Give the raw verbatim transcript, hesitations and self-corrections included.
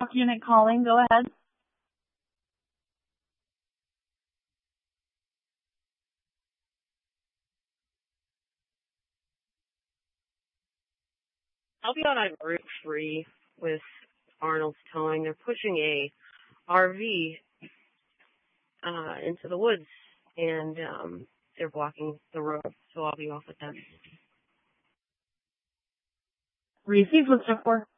Unit calling. Go ahead. I'll be out on Route three with Arnold's Towing. They're pushing a R V uh, into the woods, and um, they're blocking the road, so I'll be off with them. Received, what's up for?